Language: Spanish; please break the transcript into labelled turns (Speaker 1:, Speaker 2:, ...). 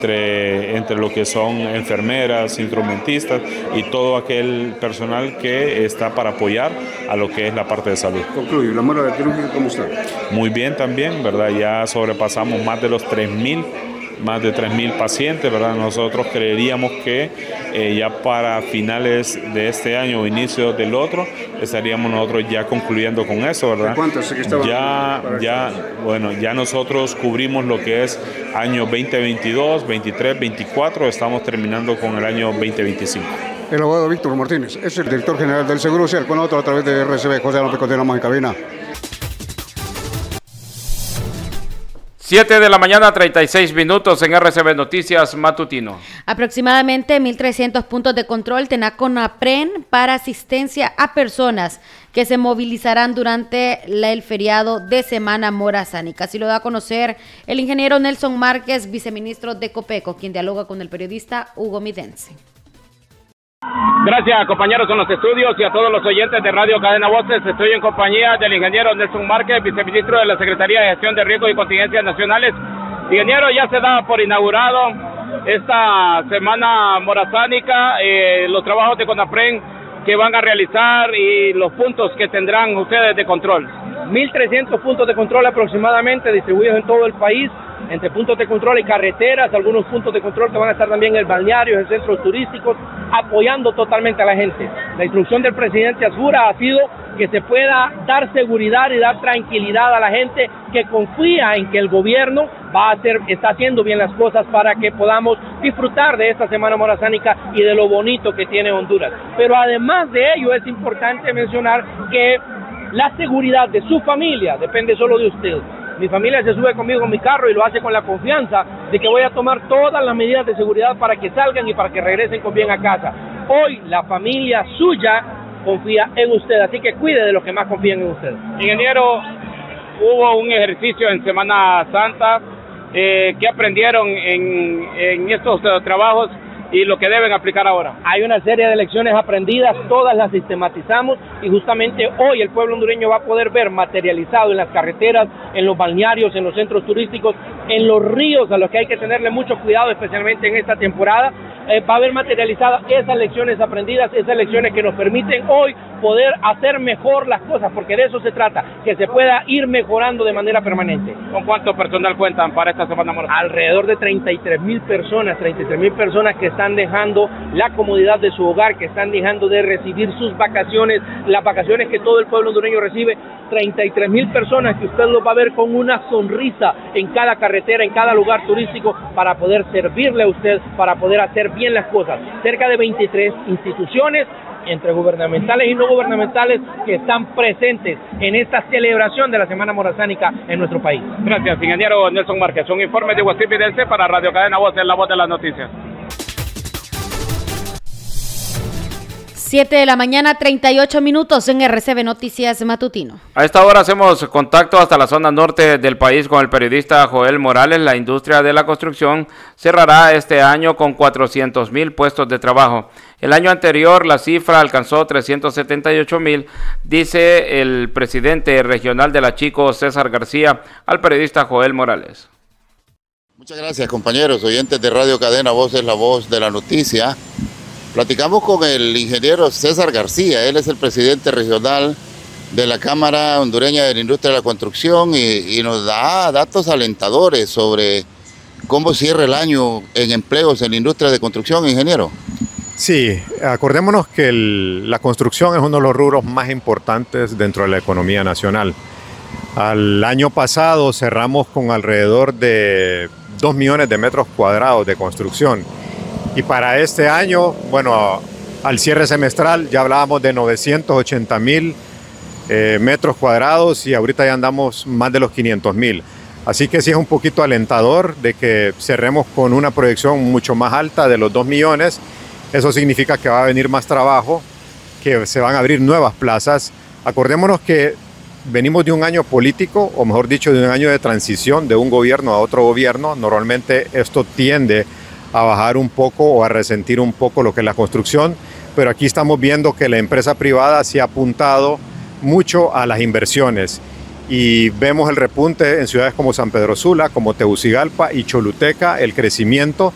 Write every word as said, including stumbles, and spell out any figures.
Speaker 1: Entre, entre lo que son enfermeras, instrumentistas y todo aquel personal que está para apoyar a lo que es la parte de salud.
Speaker 2: Concluyo, ¿la mora quirúrgica cómo está?
Speaker 1: Muy bien también, ¿verdad? Ya sobrepasamos más de los tres mil, más de tres mil pacientes, ¿verdad? Nosotros creeríamos que eh, ya para finales de este año o inicio del otro estaríamos nosotros ya concluyendo con eso, ¿verdad?
Speaker 2: ¿Cuántos se que estaban?
Speaker 1: Ya, ya, bueno, ya nosotros cubrimos lo que es año veinte veintidós, veintitrés, veinticuatro, estamos terminando con el año veinte veinticinco.
Speaker 2: El abogado Víctor Martínez es el director general del Seguro Social, con otro a través de R C B. José López, continuamos en cabina.
Speaker 3: siete de la mañana, treinta y seis minutos en R C B Noticias Matutino.
Speaker 4: Aproximadamente mil trescientos puntos de control tendrá CONAPREN para asistencia a personas que se movilizarán durante la, el feriado de Semana Morazánica. Así lo da a conocer el ingeniero Nelson Márquez, viceministro de COPECO, quien dialoga con el periodista Hugo Midense.
Speaker 5: Gracias, compañeros, con los estudios y a todos los oyentes de Radio Cadena Voces. Estoy en compañía del ingeniero Nelson Márquez, viceministro de la Secretaría de Gestión de Riesgos y Contingencias Nacionales. Ingeniero, ya se da por inaugurado esta Semana Morazánica, eh, los trabajos de CONAPREN que van a realizar y los puntos que tendrán ustedes de control.
Speaker 6: mil trescientos puntos de control aproximadamente distribuidos en todo el país, entre puntos de control y carreteras, algunos puntos de control que van a estar también en balnearios, en centros turísticos, apoyando totalmente a la gente. La instrucción del presidente Azura ha sido que se pueda dar seguridad y dar tranquilidad a la gente que confía en que el gobierno va a hacer, está haciendo bien las cosas para que podamos disfrutar de esta Semana Morazánica y de lo bonito que tiene Honduras. Pero además de ello es importante mencionar que la seguridad de su familia depende solo de usted. Mi familia se sube conmigo en mi carro y lo hace con la confianza de que voy a tomar todas las medidas de seguridad para que salgan y para que regresen con bien a casa. Hoy la familia suya confía en usted, así que cuide de los que más confían en usted.
Speaker 5: Ingeniero, hubo un ejercicio en Semana Santa. Eh, ¿Qué aprendieron en, en estos uh, trabajos y lo que deben aplicar ahora?
Speaker 6: Hay una serie de lecciones aprendidas, todas las sistematizamos y justamente hoy el pueblo hondureño va a poder ver materializado en las carreteras, en los balnearios, en los centros turísticos, en los ríos a los que hay que tenerle mucho cuidado, especialmente en esta temporada. Eh, va a haber materializadas esas lecciones aprendidas, esas lecciones que nos permiten hoy poder hacer mejor las cosas, porque de eso se trata, que se pueda ir mejorando de manera permanente.
Speaker 5: ¿Con cuánto personal cuentan para esta Semana Morazánica?
Speaker 6: Alrededor de treinta y tres mil personas, treinta y tres mil personas que están dejando la comodidad de su hogar, que están dejando de recibir sus vacaciones, las vacaciones que todo el pueblo hondureño recibe, treinta y tres mil personas que usted los va a ver con una sonrisa en cada carretera, en cada lugar turístico, para poder servirle a usted, para poder hacer bien las cosas. Cerca de veintitrés instituciones, entre gubernamentales y no gubernamentales, que están presentes en esta celebración de la Semana Morazánica en nuestro país.
Speaker 5: Gracias, ingeniero Nelson Márquez. Un informe de Guasip Vidense para Radio Cadena Voces, la voz de las noticias.
Speaker 4: siete de la mañana, treinta y ocho minutos en R C B Noticias Matutino.
Speaker 3: A esta hora hacemos contacto hasta la zona norte del país con el periodista Joel Morales. La industria de la construcción cerrará este año con cuatrocientos mil puestos de trabajo. El año anterior la cifra alcanzó trescientos setenta y ocho mil, dice el presidente regional de la Chico, César García, al periodista Joel Morales.
Speaker 7: Muchas gracias, compañeros, oyentes de Radio Cadena Voces, la voz de la noticia. Platicamos con el ingeniero César García, él es el presidente regional de la Cámara Hondureña de la Industria de la Construcción y, y nos da datos alentadores sobre cómo cierra el año en empleos en la industria de construcción, ingeniero.
Speaker 8: Sí, acordémonos que el, la construcción es uno de los rubros más importantes dentro de la economía nacional. Al año pasado cerramos con alrededor de dos millones de metros cuadrados de construcción. Y para este año, bueno, al cierre semestral ya hablábamos de novecientos ochenta mil eh, metros cuadrados y ahorita ya andamos más de los quinientos mil. Así que sí es un poquito alentador de que cerremos con una proyección mucho más alta de los dos millones. Eso significa que va a venir más trabajo, que se van a abrir nuevas plazas. Acordémonos que venimos de un año político, o mejor dicho, de un año de transición de un gobierno a otro gobierno. Normalmente esto tiende a bajar un poco o a resentir un poco lo que es la construcción, pero aquí estamos viendo que la empresa privada se ha apuntado mucho a las inversiones y vemos el repunte en ciudades como San Pedro Sula, como Tegucigalpa y Choluteca, el crecimiento